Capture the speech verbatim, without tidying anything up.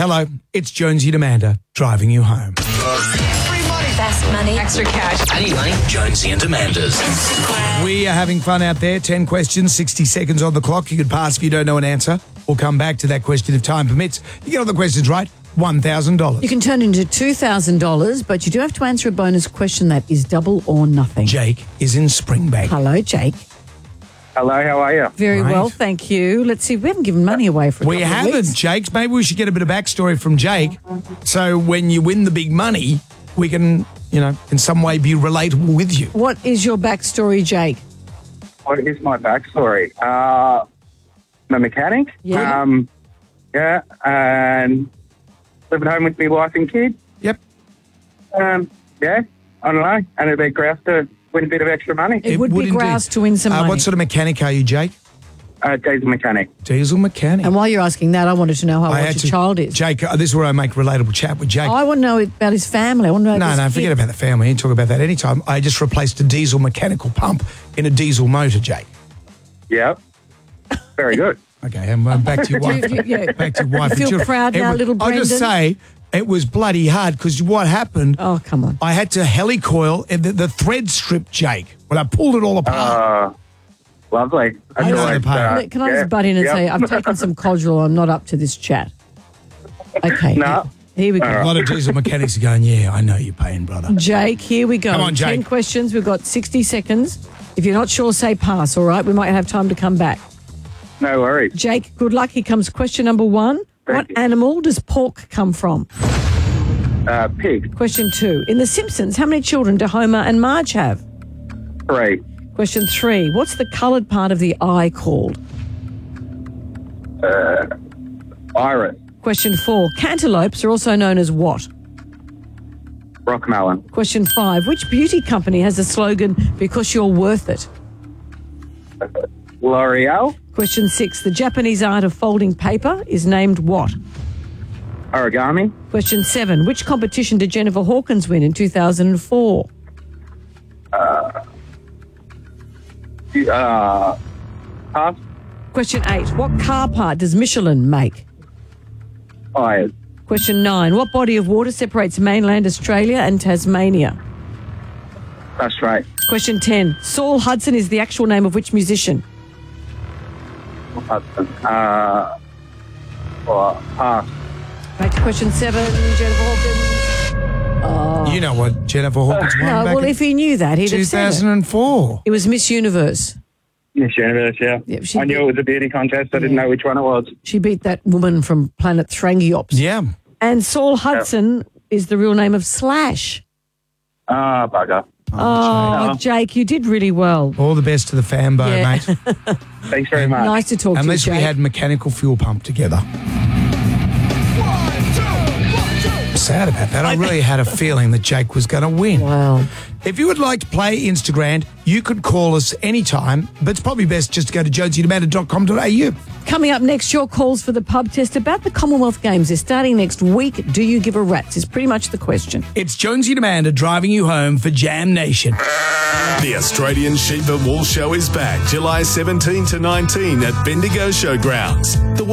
Hello, it's Jonesy and Amanda driving you home. Best money. Extra cash. I need money. Jonesy and Amanda's. We are having fun out there. ten questions, sixty seconds on the clock. You could pass if you don't know an answer or come back to that question if time permits. You get all the questions right, one thousand dollars. You can turn into two thousand dollars, but you do have to answer a bonus question that is double or nothing. Jake is in Springbank. Hello, Jake. Hello, how are you? Very Right. well, thank you. Let's see, we haven't given money away for a We couple of haven't, weeks. Jake. Maybe we should get a bit of backstory from Jake. So when you win the big money, we can, you know, in some way be relatable with you. What is your backstory, Jake? What is my backstory? Uh, I'm a mechanic. Yeah. Um, yeah, and live at home with my wife and kid. Yep. Um, yeah, I don't know. And it'd be grouse to win a bit of extra money. It, would, be indeed. grouse to win some Uh, money. what sort of mechanic are you, Jake? Uh, diesel mechanic. Diesel mechanic. And while you're asking that, I wanted to know how I old had your to- child is. Jake, uh, this is where I make relatable chat with Jake. I want to know about his family. I want to know No, his no, kid. forget about the family. You can talk about that anytime. I just replaced a diesel mechanical pump in a diesel motor, Jake. Yep. Very good. Okay, and uh, back to your wife. You- yeah. Back to your wife. You feel and children. proud It now, was- little I'll just Brendan? say, it was bloody hard because what happened, Oh, come on. I had to helicoil and the, the thread strip, Jake. When I pulled it all apart. Uh, lovely. I know That's the part. uh, Can I- Can I yeah, just butt in and yep. say I've taken some Codral. I'm not up to this chat. Okay. No. Here we go. a lot of diesel mechanics are going, yeah, I know you're paying, brother. Jake, here we go. Come on, Jake. ten questions. We've got sixty seconds. If you're not sure, say pass, all right? We might have time to come back. No worries. Jake, good luck. Here comes question number one. Thank what you. animal does pork come from? Uh, pig. Question two. In The Simpsons, how many children do Homer and Marge have? Three. Question three. What's the coloured part of the eye called? Uh, iris. Question four. Cantaloupes are also known as what? Rockmelon. Question five. Which beauty company has the slogan, because you're worth it? L'Oreal. Question six. The Japanese art of folding paper is named what? Origami. Question seven. Which competition did Jennifer Hawkins win in two thousand four? Uh, pass. Question eight. What car part does Michelin make? Tires. Question nine. What body of water separates mainland Australia and Tasmania? That's right. Question ten. Saul Hudson is the actual name of which musician? Hudson. Uh, or pass. Back to question seven. Jennifer Hawkins. You know what Jennifer Hawkins won No, back well, in if he knew that, he'd have said it. two thousand four. It was Miss Universe. Miss Universe, yeah. Yep, she I knew did. it was a beauty contest. I didn't know which one it was. She beat that woman from Planet Thrangiops. Yeah. And Saul Hudson is the real name of Slash. Ah, bugger. Oh, Jake, you did really well. All the best to the fanbo, Yeah. mate. Thanks very much. Nice to talk Unless to you, we Jake. had mechanical fuel pump together. Sad about that. I really had a feeling that Jake was going to win. Wow. If you would like to play Instagram, you could call us anytime, but it's probably best just to go to jonesy and amanda dot com dot a u. Coming up next, your calls for the pub test about the Commonwealth Games. They're starting next week. Do you give a rat's is pretty much the question. It's Jonesy and Amanda driving you home for Jam Nation. The Australian Sheep and Wool Show is back July seventeenth to nineteenth at Bendigo Showgrounds. The